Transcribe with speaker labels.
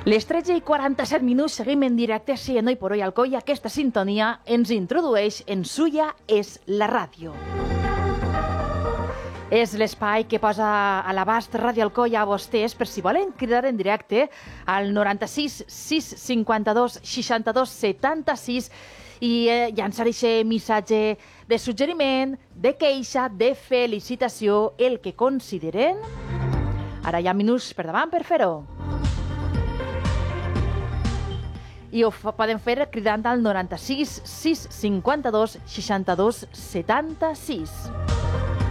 Speaker 1: Les 13:47 seguim en directe a Noi por Hoy Alcoi. Aquesta sintonia ens introdueix en Suya és la ràdio. És l'espai que posa a l'abast Ràdio Alcoi a vostès per si volen cridar en directe al 96 652 62 76 i llançar aquest missatge de suggeriment, de queixa, de felicitació, el que consideren. Ara hi ha minuts per davant per fer-ho. I ho poden fer cridant al 96 652 62 76.